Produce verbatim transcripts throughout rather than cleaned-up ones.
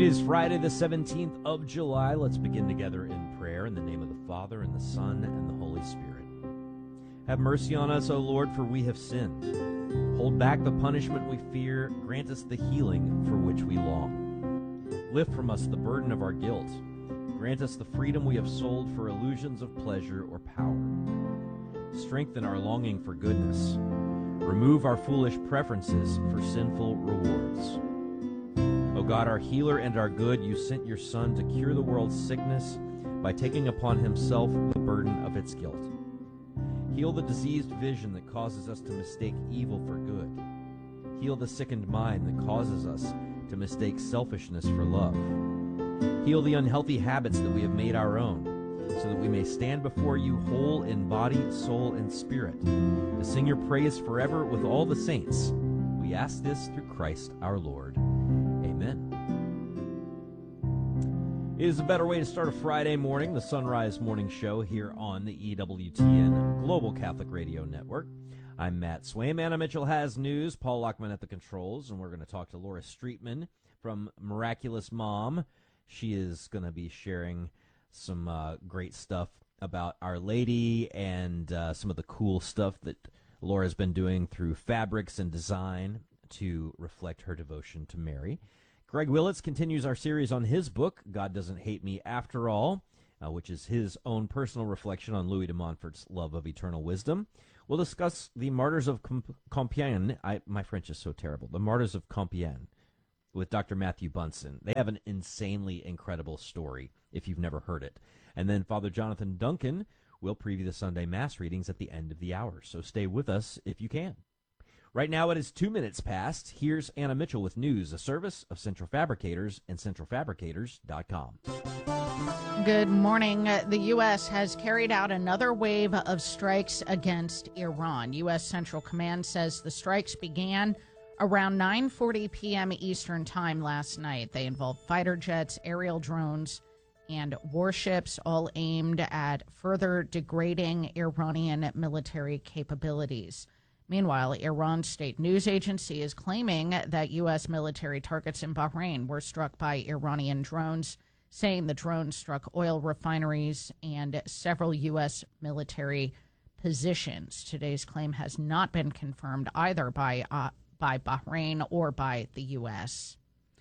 is Friday, the seventeenth of July. Let's begin together in prayer in the name of the Father, and the Son, and the Holy Spirit. Have mercy on us, O Lord, for we have sinned. Hold back the punishment we fear. Grant us the healing for which we long. Lift from us the burden of our guilt. Grant us the freedom we have sold for illusions of pleasure or power. Strengthen our longing for goodness. Remove our foolish preferences for sinful rewards. O God, our healer and our good, you sent your Son to cure the world's sickness by taking upon himself the burden of its guilt. Heal the diseased vision that causes us to mistake evil for good. Heal the sickened mind that causes us to mistake selfishness for love. Heal the unhealthy habits that we have made our own, so that we may stand before you whole in body, soul, and spirit, to sing your praise forever with all the saints. We ask this through Christ our Lord. Amen. It is a better way to start a Friday morning, the Sunrise Morning Show here on the E W T N Global Catholic Radio Network. I'm Matt Swaim. Anna Mitchell has news. Paul Lockman at the controls, and we're going to talk to Laura Streetman from Miraculous Mom. She is going to be sharing some uh, great stuff about Our Lady and uh, some of the cool stuff that Laura's been doing through fabrics and design to reflect her devotion to Mary. Greg Willits continues our series on his book, God Doesn't Hate Me After All, uh, which is his own personal reflection on Louis de Montfort's love of eternal wisdom. We'll discuss the Martyrs of Compiègne. I, my French is so terrible. The Martyrs of Compiègne with Doctor Matthew Bunson. They have an insanely incredible story, if you've never heard it. And then Father Jonathan Duncan will preview the Sunday Mass readings at the end of the hour. So stay with us if you can. Right now it is two minutes past. Here's Anna Mitchell with news, a service of Central Fabricators and central fabricators dot com. Good morning. The U S has carried out another wave of strikes against Iran. U S Central Command says the strikes began around nine forty p.m. Eastern Time last night. They involved fighter jets, aerial drones, and warships, all aimed at further degrading Iranian military capabilities. Meanwhile, Iran's state news agency is claiming that U S military targets in Bahrain were struck by Iranian drones, saying the drones struck oil refineries and several U S military positions. Today's claim has not been confirmed either by uh, by Bahrain or by the U S.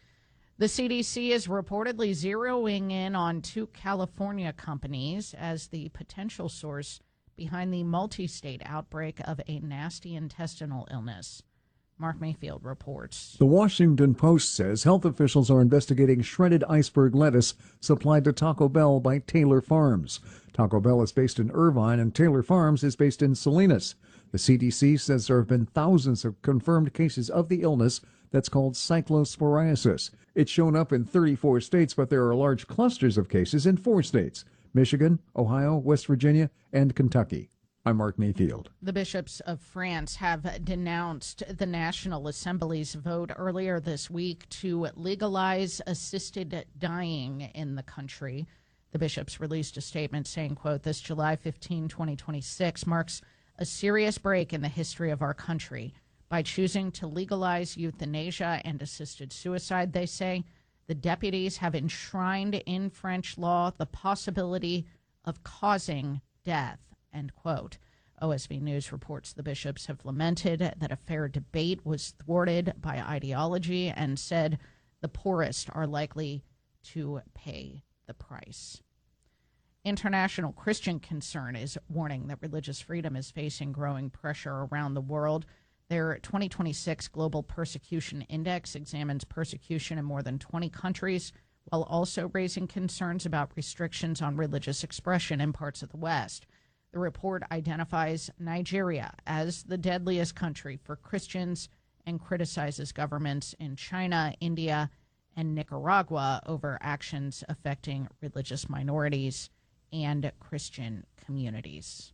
The C D C is reportedly zeroing in on two California companies as the potential source behind the multi-state outbreak of a nasty intestinal illness. Mark Mayfield reports. The Washington Post says health officials are investigating shredded iceberg lettuce supplied to Taco Bell by Taylor Farms. Taco Bell is based in Irvine and Taylor Farms is based in Salinas. The C D C says there have been thousands of confirmed cases of the illness that's called cyclosporiasis. It's shown up in thirty-four states, but there are large clusters of cases in four states: Michigan, Ohio, West Virginia, and Kentucky. I'm Mark Mayfield. The bishops of France have denounced the National Assembly's vote earlier this week to legalize assisted dying in the country. The bishops released a statement saying, quote, "This July fifteenth, twenty twenty-six marks a serious break in the history of our country. By choosing to legalize euthanasia and assisted suicide," they say, "the deputies have enshrined in French law the possibility of causing death," end quote. O S V News reports the bishops have lamented that a fair debate was thwarted by ideology and said the poorest are likely to pay the price. International Christian Concern is warning that religious freedom is facing growing pressure around the world. Their twenty twenty-six Global Persecution Index examines persecution in more than twenty countries, while also raising concerns about restrictions on religious expression in parts of the West. The report identifies Nigeria as the deadliest country for Christians and criticizes governments in China, India, and Nicaragua over actions affecting religious minorities and Christian communities.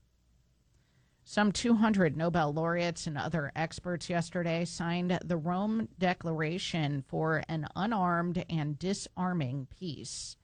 Some two hundred Nobel laureates and other experts yesterday signed the Rome Declaration for an Unarmed and Disarming Peace.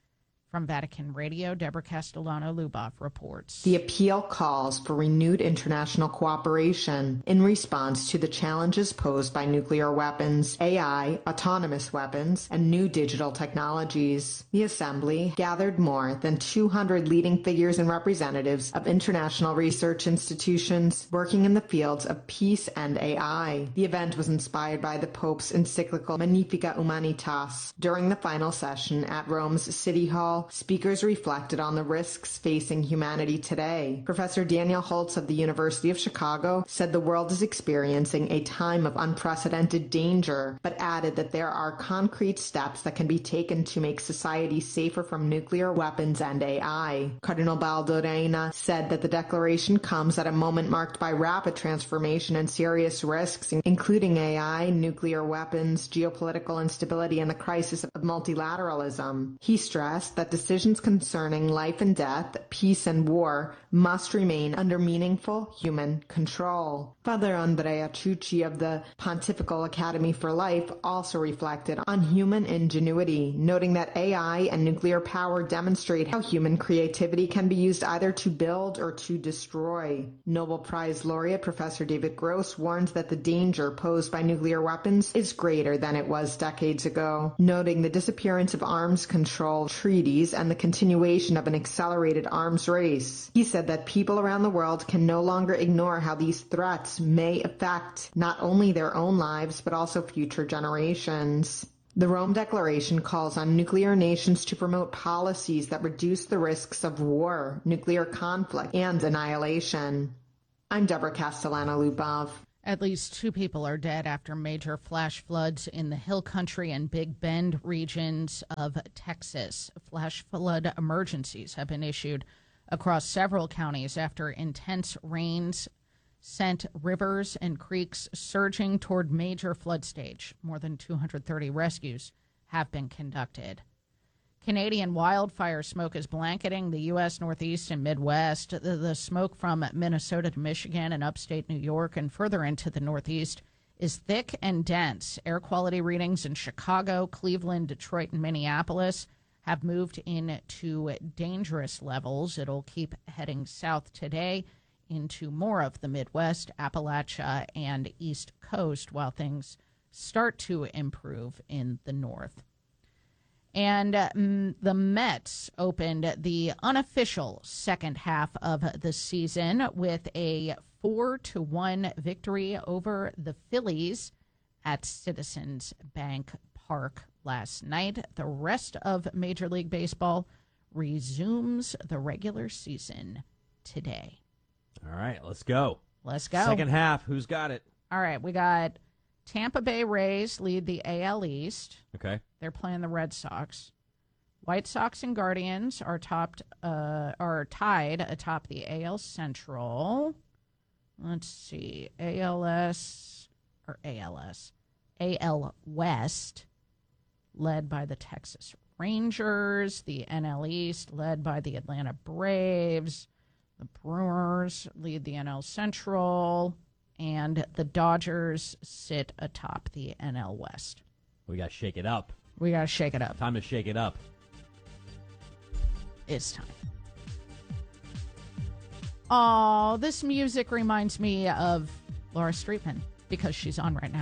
From Vatican Radio, Deborah Castellano-Lubov reports. The appeal calls for renewed international cooperation in response to the challenges posed by nuclear weapons, A I, autonomous weapons, and new digital technologies. The Assembly gathered more than two hundred leading figures and representatives of international research institutions working in the fields of peace and A I. The event was inspired by the Pope's encyclical Magnificat Humanitas. During the final session at Rome's City Hall, speakers reflected on the risks facing humanity today. Professor Daniel Holtz of the University of Chicago said the world is experiencing a time of unprecedented danger, but added that there are concrete steps that can be taken to make society safer from nuclear weapons and A I. Cardinal Baldorena said that the declaration comes at a moment marked by rapid transformation and serious risks, including A I, nuclear weapons, geopolitical instability, and the crisis of multilateralism. He stressed that decisions concerning life and death, peace and war must remain under meaningful human control. Father Andrea Ciucci of the Pontifical Academy for Life also reflected on human ingenuity, noting that A I and nuclear power demonstrate how human creativity can be used either to build or to destroy. Nobel Prize laureate Professor David Gross warns that the danger posed by nuclear weapons is greater than it was decades ago, noting the disappearance of arms control treaties and the continuation of an accelerated arms race. He said that people around the world can no longer ignore how these threats may affect not only their own lives, but also future generations. The Rome Declaration calls on nuclear nations to promote policies that reduce the risks of war, nuclear conflict, and annihilation. I'm Deborah Castellano-Lubov. At least two people are dead after major flash floods in the Hill Country and Big Bend regions of Texas. Flash flood emergencies have been issued across several counties after intense rains sent rivers and creeks surging toward major flood stage. More than two hundred thirty rescues have been conducted. Canadian wildfire smoke is blanketing the U S Northeast and Midwest. The, the smoke from Minnesota to Michigan and upstate New York and further into the Northeast is thick and dense. Air quality readings in Chicago, Cleveland, Detroit, and Minneapolis have moved into dangerous levels. It'll keep heading south today into more of the Midwest, Appalachia, and East Coast while things start to improve in the north. And um, the Mets opened the unofficial second half of the season with a four to one victory over the Phillies at Citizens Bank Park last night. The rest of Major League Baseball resumes the regular season today. All right, let's go. Let's go. Second half, who's got it? All right, we got Tampa Bay Rays lead the A L East. Okay. They're playing the Red Sox. White Sox and Guardians are topped, uh, are tied atop the A L Central. Let's see, A L S or A L S, A L West, led by the Texas Rangers. The N L East, led by the Atlanta Braves. The Brewers lead the N L Central, and the Dodgers sit atop the N L West. We got to shake it up. We got to shake it up. Time to shake it up. It's time. Oh, this music reminds me of Laura Streetman because she's on right now.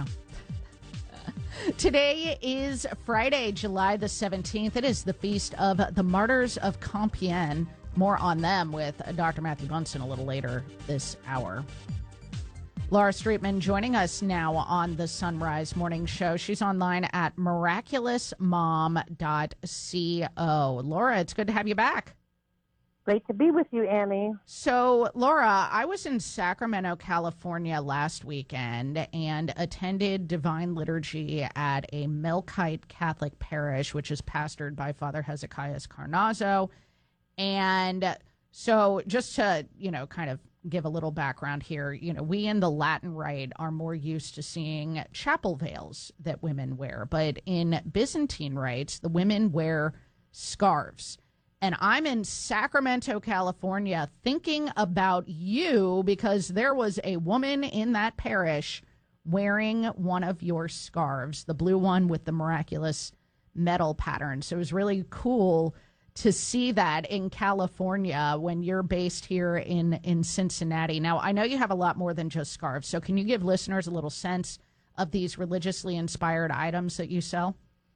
Today is Friday, July the seventeenth. It is the feast of the Martyrs of Compiègne. More on them with Doctor Matthew Bunson a little later this hour. Laura Streetman joining us now on the Sunrise Morning Show. She's online at miraculous mom dot co. Laura, it's good to have you back. Great to be with you, Annie. So, Laura, I was in Sacramento, California last weekend and attended Divine Liturgy at a Melkite Catholic parish, which is pastored by Father Hezekiah Carnazzo. And so just to, you know, kind of give a little background here, you know, we in the Latin Rite are more used to seeing chapel veils that women wear. But in Byzantine rites, the women wear scarves. And I'm in Sacramento, California, thinking about you because there was a woman in that parish wearing one of your scarves, the blue one with the miraculous metal pattern. So it was really cool to see that in California when you're based here in, in Cincinnati. Now, I know you have a lot more than just scarves, so can you give listeners a little sense of these religiously inspired items that you sell?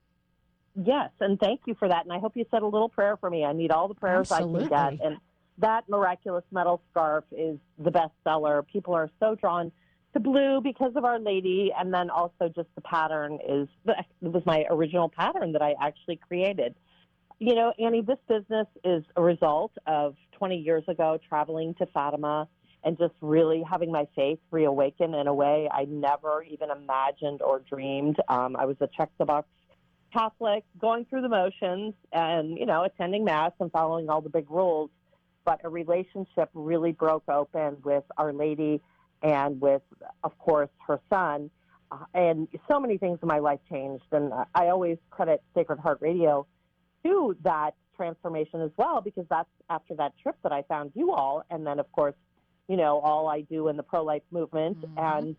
Yes, and thank you for that. And I hope you said a little prayer for me. I need all the prayers Absolutely. I can get. And that miraculous metal scarf is the best seller. People are so drawn to blue because of Our Lady, and then also just the pattern is it was my original pattern that I actually created. You know, Annie, this business is a result of twenty years ago traveling to Fatima and just really having my faith reawaken in a way I never even imagined or dreamed. Um, I was a check-the-box Catholic, going through the motions and, you know, attending Mass and following all the big rules. But a relationship really broke open with Our Lady and with, of course, her son. Uh, and so many things in my life changed. And I always credit Sacred Heart Radio to that transformation as well, because that's after that trip that I found you all. And then, of course, you know, all I do in the pro-life movement. Mm-hmm. And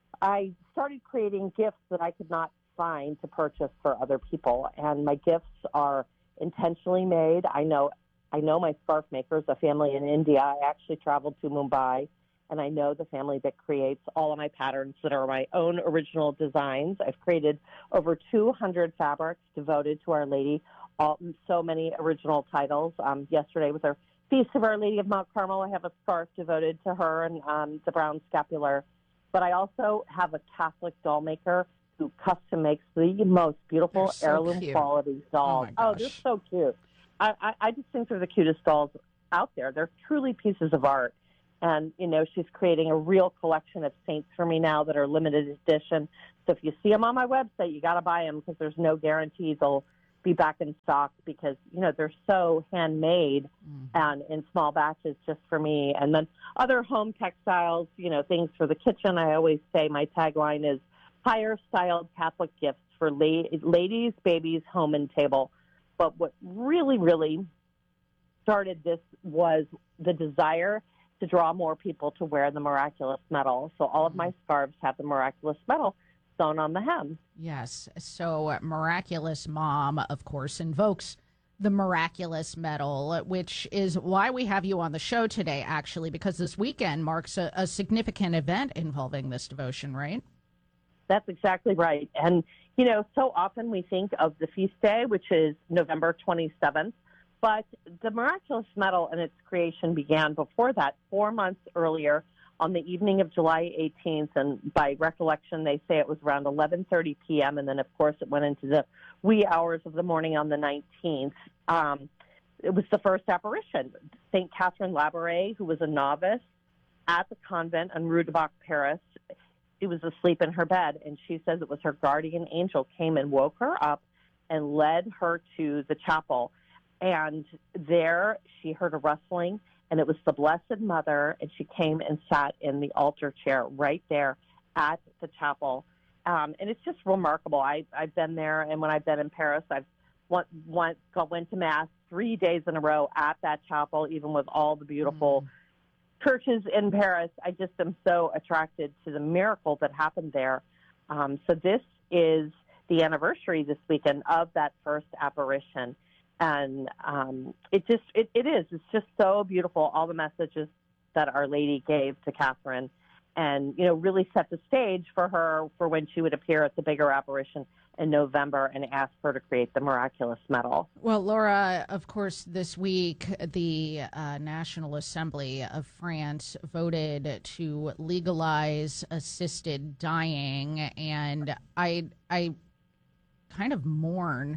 I started creating gifts that I could not find to purchase for other people. And my gifts are intentionally made. I know I know my scarf makers, a family in India. I actually traveled to Mumbai, and I know the family that creates all of my patterns that are my own original designs. I've created over two hundred fabrics devoted to Our Lady, all, so many original titles. Um, yesterday with our Feast of Our Lady of Mount Carmel, I have a scarf devoted to her and um, the brown scapular. But I also have a Catholic doll maker who custom makes the most beautiful so heirloom cute. quality dolls. Oh, oh, they're so cute. I, I, I just think they're the cutest dolls out there. They're truly pieces of art. And, you know, she's creating a real collection of saints for me now that are limited edition. So if you see them on my website, you got to buy them because there's no guarantee they'll be back in stock because, you know, they're so handmade mm. and in small batches just for me. And then other home textiles, you know, things for the kitchen. I always say my tagline is higher styled Catholic gifts for la- ladies, babies, home, and table. But what really, really started this was the desire to draw more people to wear the miraculous metal. So all of my scarves have the miraculous metal sewn on the hem. Yes. So Miraculous Mom, of course, invokes the miraculous metal, which is why we have you on the show today, actually, because this weekend marks a, a significant event involving this devotion, right? That's exactly right. And, you know, so often we think of the feast day, which is November twenty-seventh, but the miraculous metal and its creation began before that, four months earlier on the evening of July eighteenth. And by recollection, they say it was around eleven thirty p.m. And then, of course, it went into the wee hours of the morning on the nineteenth. Um, it was the first apparition. Saint Catherine Labouré, who was a novice at the convent in Rue du Bac, Paris, she was asleep in her bed, and she says it was her guardian angel came and woke her up and led her to the chapel. And there she heard a rustling, and it was the Blessed Mother, and she came and sat in the altar chair right there at the chapel. Um, and it's just remarkable. I, I've been there, and when I've been in Paris, I've went, went, went to Mass three days in a row at that chapel, even with all the beautiful mm. churches in Paris. I just am so attracted to the miracle that happened there. Um, so this is the anniversary this weekend of that first apparition. And um, it just, it, it is, it's just so beautiful, all the messages that Our Lady gave to Catherine and, you know, really set the stage for her for when she would appear at the bigger apparition in November and ask her to create the miraculous medal. Well, Laura, of course, this week, the uh, National Assembly of France voted to legalize assisted dying. And I, I kind of mourn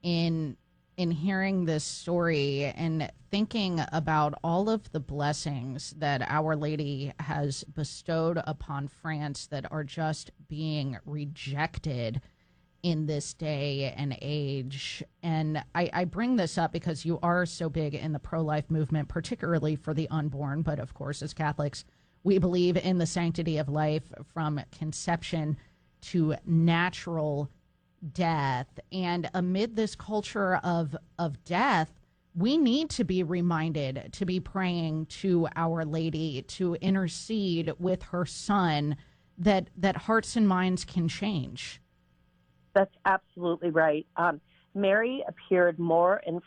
in in hearing this story and thinking about all of the blessings that Our Lady has bestowed upon France that are just being rejected in this day and age. And I, I bring this up because you are so big in the pro-life movement, particularly for the unborn. But of course, as Catholics, we believe in the sanctity of life from conception to natural death. And amid this culture of of death, we need to be reminded to be praying to Our Lady, to intercede with her son, that that hearts and minds can change. That's absolutely right. Um, Mary appeared more in France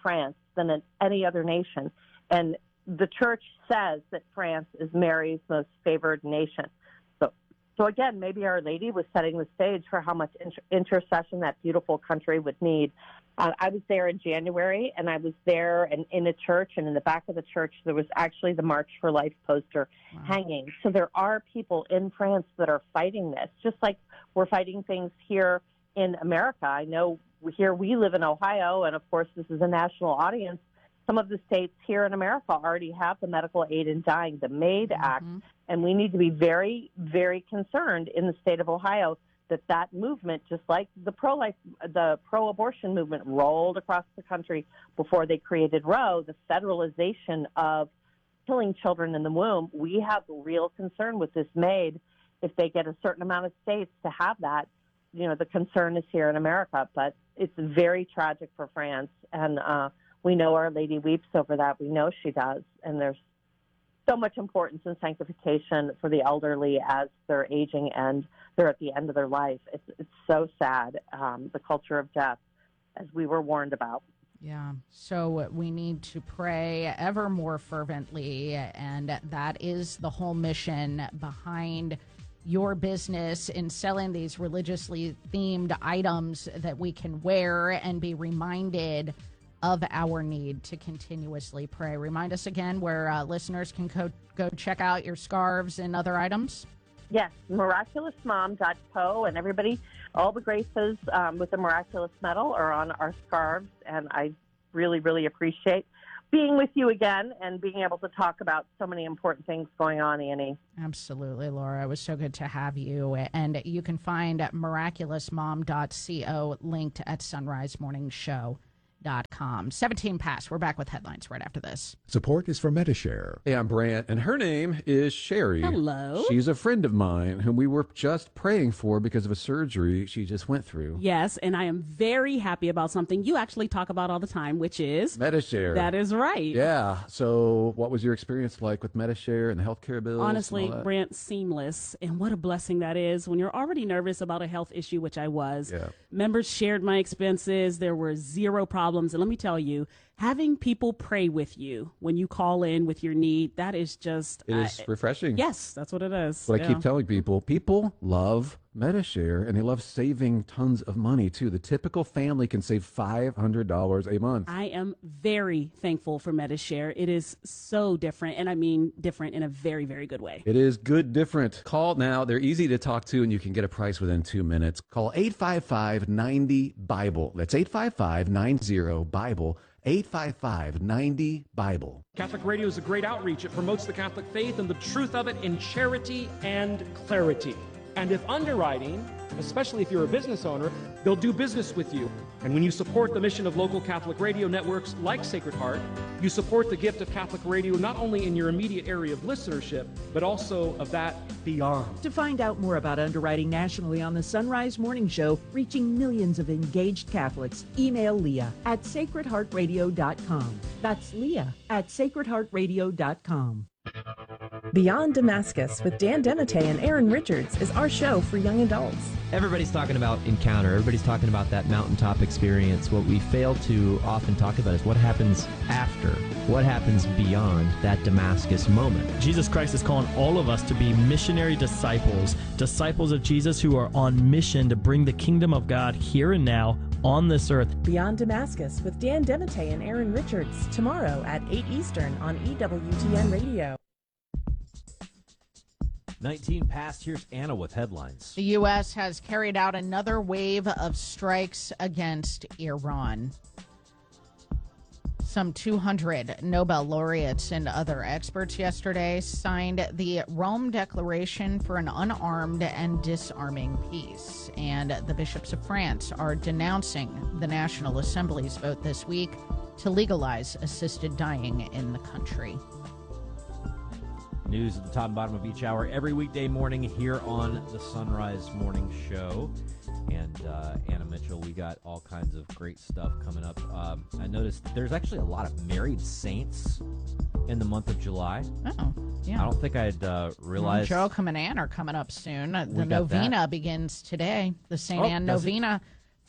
than in any other nation. And the church says that France is Mary's most favored nation. So, so again, maybe Our Lady was setting the stage for how much inter- intercession that beautiful country would need. Uh, I was there in January, and I was there and in a church, and in the back of the church, there was actually the March for Life poster wow. hanging. So there are people in France that are fighting this, just like we're fighting things here in America. I know here we live in Ohio, and of course this is a national audience. Some of the states here in America already have the Medical Aid in Dying, the MAID mm-hmm. Act, and we need to be very, very concerned in the state of Ohio that that movement, just like the pro-life, the pro-abortion movement rolled across the country before they created Roe, the federalization of killing children in the womb, we have real concern with this MAID. If they get a certain amount of states to have that, you know, the concern is here in America, but it's very tragic for France, and uh, we know Our Lady weeps over that. We know she does, and there's so much importance in sanctification for the elderly as they're aging and they're at the end of their life. It's, it's so sad, um, the culture of death, as we were warned about. Yeah, so we need to pray ever more fervently, and that is the whole mission behind your business in selling these religiously themed items that we can wear and be reminded of our need to continuously pray. Remind us again where uh, listeners can go, go check out your scarves and other items. Yes, miraculous mom dot co, and everybody, all the graces um, with the Miraculous Medal are on our scarves, and I really, really appreciate being with you again and being able to talk about so many important things going on, Annie. Absolutely, Laura. It was so good to have you. And you can find miraculous mom dot co linked at sunrise morning show dot com. seventeen past. We're back with headlines right after this. Support is for Metashare. Hey, I'm Brant, and her name is Sherry. Hello. She's a friend of mine whom we were just praying for because of a surgery she just went through. Yes, and I am very happy about something you actually talk about all the time, which is Metashare. That is right. Yeah. So what was your experience like with Metashare and the healthcare bills? Honestly, Brant, seamless. And what a blessing that is when you're already nervous about a health issue, which I was. Yeah. Members shared my expenses. There were zero problems. And let me tell you, having people pray with you when you call in with your need, that is just... It is uh, refreshing. Yes, that's what it is. What yeah. I keep telling people, people love Metashare, and they love saving tons of money, too. The typical family can save five hundred dollars a month. I am very thankful for Metashare. It is so different, and I mean different in a very, very good way. It is good different. Call now. They're easy to talk to, and you can get a price within two minutes. Call eight five five, nine zero, BIBLE. That's eight five five, nine zero, BIBLE. eight five five, nine zero, BIBLE. Catholic Radio is a great outreach. It promotes the Catholic faith and the truth of it in charity and clarity. And if underwriting, especially if you're a business owner, they'll do business with you. And when you support the mission of local Catholic radio networks like Sacred Heart, you support the gift of Catholic radio not only in your immediate area of listenership, but also of that beyond. To find out more about underwriting nationally on the Sunrise Morning Show, reaching millions of engaged Catholics, email Leah at sacred heart radio dot com. That's Leah at sacred heart radio dot com. Beyond Damascus with Dan Demite and Aaron Richards is our show for young adults. Everybody's talking about encounter. Everybody's talking about that mountaintop experience. What we fail to often talk about is what happens after, what happens beyond that Damascus moment. Jesus Christ is calling all of us to be missionary disciples, disciples of Jesus who are on mission to bring the kingdom of God here and now on this earth. Beyond Damascus with Dan Demite and Aaron Richards, tomorrow at eight Eastern on E W T N Radio. nineteen past, here's Anna with headlines. The U S has carried out another wave of strikes against Iran. Some two hundred Nobel laureates and other experts yesterday signed the Rome Declaration for an Unarmed and Disarming Peace. And the bishops of France are denouncing the National Assembly's vote this week to legalize assisted dying in the country. News at the top and bottom of each hour every weekday morning here on the Sunrise Morning Show. And uh, Anna Mitchell, we got all kinds of great stuff coming up. Um, I noticed there's actually a lot of married saints in the month of July. Oh, yeah. I don't think I'd uh, realized. Joachim and Anne are coming up soon. The got novena that. begins today. The Saint Oh, Anne does it? novena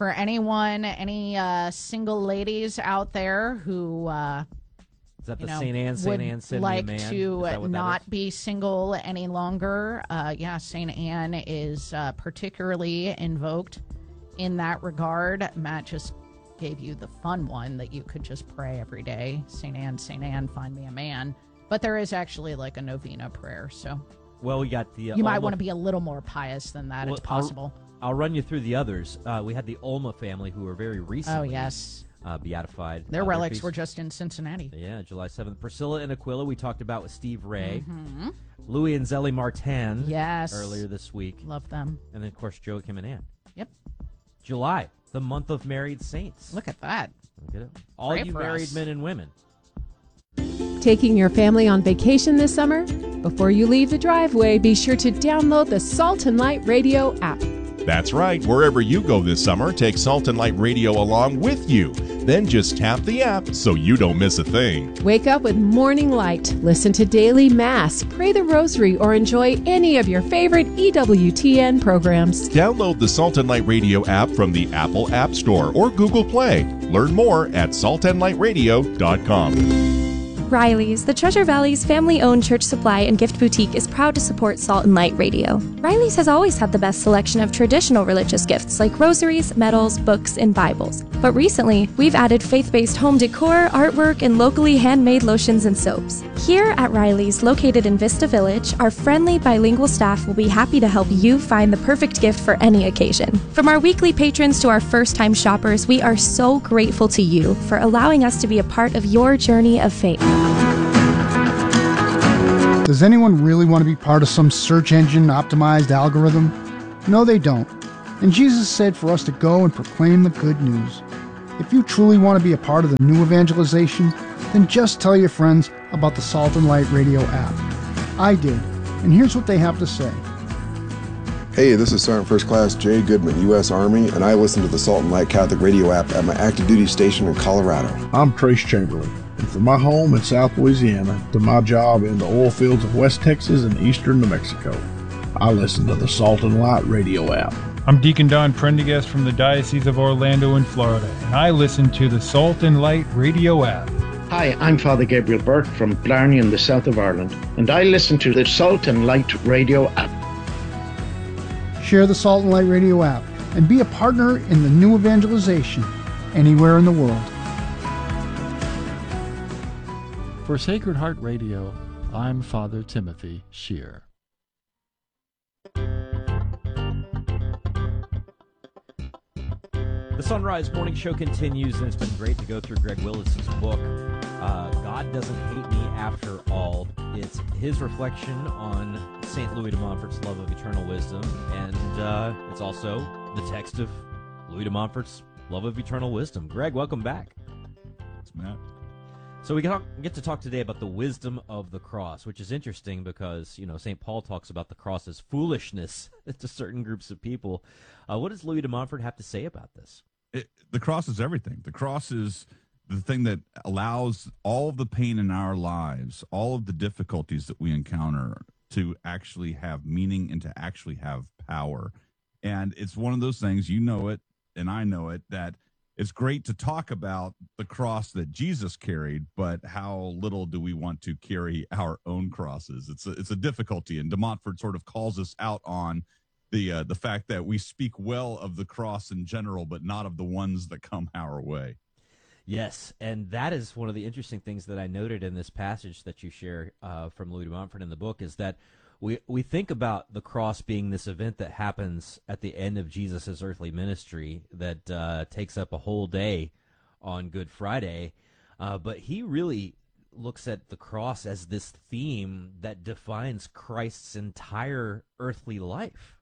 For anyone, any uh, single ladies out there who uh, Is that you the know, Saint Anne, Saint would Anne, send like me a man? to Is that what that not is? be single any longer, uh, yeah, Saint Anne is uh, particularly invoked in that regard. Matt just gave you the fun one that you could just pray every day. Saint Anne, Saint Anne, find me a man. But there is actually like a novena prayer, so Well, we got the. Uh, you might Ulma- want to be a little more pious than that. Well, It's possible. I'll, I'll run you through the others. Uh, we had the Ulma family who were very recently. Oh, yes. Uh, beatified. Their Uh, relics feast- were just in Cincinnati. Yeah, July seventh. Priscilla and Aquila, we talked about with Steve Ray. Mm-hmm. Louis and Zelly Martin. Yes. Earlier this week. Love them. And then, of course, Joachim and Ann. Yep. July, the month of married saints. Look at that. Look at it. All Pray you for married us. men and women. Taking your family on vacation this summer? Before you leave the driveway, be sure to download the Salt and Light Radio app. That's right. Wherever you go this summer, take Salt and Light Radio along with you. Then just tap the app so you don't miss a thing. Wake up with Morning Light, listen to Daily Mass, pray the Rosary, or enjoy any of your favorite E W T N programs. Download the Salt and Light Radio app from the Apple App Store or Google Play. Learn more at salt and light radio dot com. Riley's, the Treasure Valley's family-owned church supply and gift boutique, is proud to support Salt and Light Radio. Riley's has always had the best selection of traditional religious gifts like rosaries, medals, books, and Bibles. But recently, we've added faith-based home decor, artwork, and locally handmade lotions and soaps. Here at Riley's, located in Vista Village, our friendly bilingual staff will be happy to help you find the perfect gift for any occasion. From our weekly patrons to our first-time shoppers, we are so grateful to you for allowing us to be a part of your journey of faith. Does anyone really want to be part of some search engine optimized algorithm? No, they don't. And Jesus said for us to go and proclaim the good news. If you truly want to be a part of the new evangelization, then just tell your friends about the Salt and Light Radio app. I did, and here's what they have to say. Hey, this is Sergeant First Class Jay Goodman, U S Army, and I listen to the Salt and Light Catholic Radio app at my active duty station in Colorado. I'm Trace Chamberlain, and from my home in South Louisiana to my job in the oil fields of West Texas and eastern New Mexico, I listen to the Salt and Light Radio app. I'm Deacon Don Prendergast from the Diocese of Orlando in Florida, and I listen to the Salt and Light Radio app. Hi, I'm Father Gabriel Burke from Blarney in the south of Ireland, and I listen to the Salt and Light Radio app. Share the Salt and Light Radio app and be a partner in the new evangelization anywhere in the world. For Sacred Heart Radio, I'm Father Timothy Shear. The Sunrise Morning Show continues, and it's been great to go through Greg Willis's book, uh, God Doesn't Hate Me After All. It's his reflection on Saint Louis de Montfort's love of eternal wisdom, and uh, it's also the text of Louis de Montfort's love of eternal wisdom. Greg, welcome back. It's Matt. So we get to talk today about the wisdom of the cross, which is interesting because, you know, Saint Paul talks about the cross as foolishness to certain groups of people. Uh, what does Louis de Montfort have to say about this? It, the cross is everything. The cross is the thing that allows all of the pain in our lives, all of the difficulties that we encounter to actually have meaning and to actually have power. And it's one of those things, you know it, and I know it, that it's great to talk about the cross that Jesus carried, but how little do we want to carry our own crosses? It's a, it's a difficulty, and de Montfort sort of calls us out on the uh, the fact that we speak well of the cross in general, but not of the ones that come our way. Yes, and that is one of the interesting things that I noted in this passage that you share uh, from Louis de Montfort in the book, is that we we think about the cross being this event that happens at the end of Jesus' earthly ministry that uh, takes up a whole day on Good Friday, uh, but he really looks at the cross as this theme that defines Christ's entire earthly life.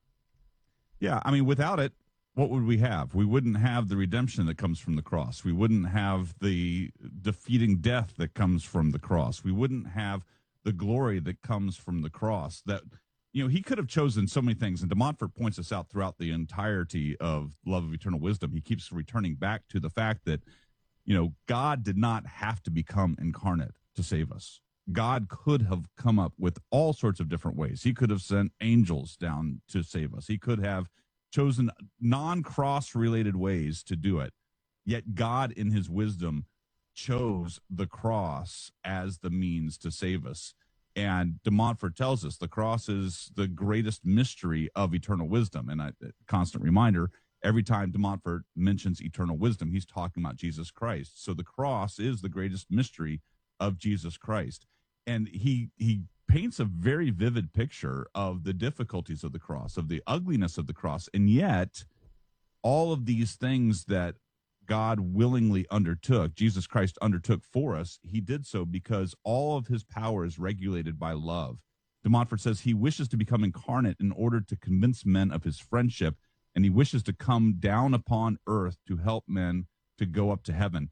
Yeah, I mean, without it, what would we have? We wouldn't have the redemption that comes from the cross. We wouldn't have the defeating death that comes from the cross. We wouldn't have the glory that comes from the cross. That, you know, he could have chosen so many things, and de Montfort points us out throughout the entirety of Love of Eternal Wisdom. He keeps returning back to the fact that, you know, God did not have to become incarnate to save us. God could have come up with all sorts of different ways. He could have sent angels down to save us. He could have chosen non-cross related ways to do it. Yet God, in his wisdom, chose the cross as the means to save us. And de Montfort tells us the cross is the greatest mystery of eternal wisdom. And a constant reminder, every time de Montfort mentions eternal wisdom, he's talking about Jesus Christ. So the cross is the greatest mystery of Jesus Christ. And he he paints a very vivid picture of the difficulties of the cross, of the ugliness of the cross. And yet, all of these things that God willingly undertook, Jesus Christ undertook for us, he did so because all of his power is regulated by love. De Montfort says he wishes to become incarnate in order to convince men of his friendship, and he wishes to come down upon earth to help men to go up to heaven.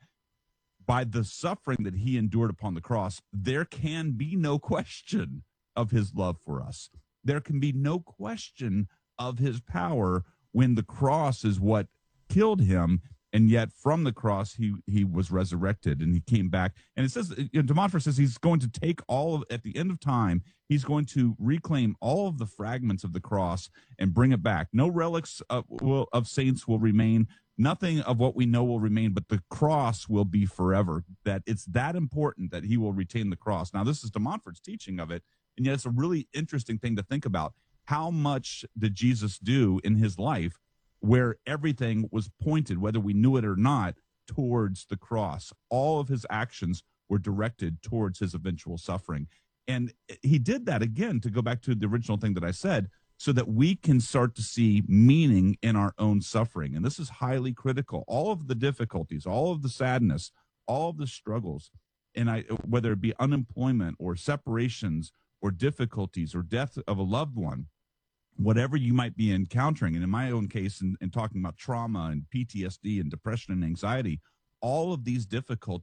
By the suffering that he endured upon the cross, there can be no question of his love for us. There can be no question of his power when the cross is what killed him. And yet from the cross, he he was resurrected and he came back. And it says, you know, de Montfort says he's going to take all of, at the end of time, he's going to reclaim all of the fragments of the cross and bring it back. No relics of, will, of saints will remain. Nothing of what we know will remain, but the cross will be forever. That it's that important that he will retain the cross. Now, this is de Montfort's teaching of it. And yet it's a really interesting thing to think about. How much did Jesus do in his life where everything was pointed, whether we knew it or not, towards the cross? All of his actions were directed towards his eventual suffering. And he did that, again, to go back to the original thing that I said, so that we can start to see meaning in our own suffering. And this is highly critical. All of the difficulties, all of the sadness, all of the struggles, and I, whether it be unemployment or separations or difficulties or death of a loved one, whatever you might be encountering, and in my own case, in, in talking about trauma and P T S D and depression and anxiety, all of these difficulties